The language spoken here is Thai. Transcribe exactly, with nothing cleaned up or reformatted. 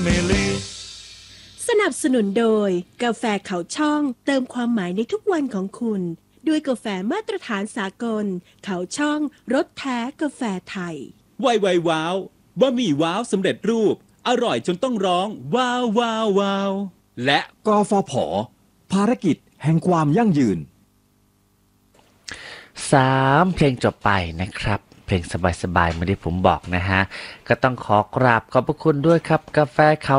Family สนับสนุนโดยกาแฟเขาช่องเติมความหมายในทุกวันของคุณด้วยกาแฟมาตรฐานสากลเขาช่องรสแท้กาแฟไทยไวไวว้าวบะหมี่ว้าวสำเร็จรูปอร่อยจนต้องร้องว้าวว้าวว้าวและกฟผ.ภารกิจแห่งความยั่งยืนสามเพลงจบไปนะครับเพลงสบายๆเหมือนที่ผมบอกนะฮะก็ต้องขอกราบขอบพระคุณด้วยครับกาแฟเขา